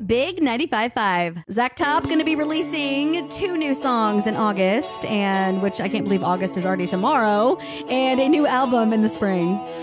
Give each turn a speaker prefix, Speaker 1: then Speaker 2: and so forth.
Speaker 1: Big 95.5. Zach Top going to be releasing 2 new songs in August, and which I can't believe August is already tomorrow, and a new album in the spring.